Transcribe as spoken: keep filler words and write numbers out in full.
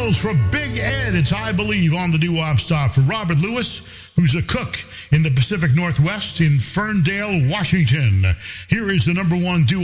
bells for Big Ed. It's I Believe on the doo-wop stop for Robert Lewis, who's a cook in the Pacific Northwest in Ferndale, Washington. Here is the number one doo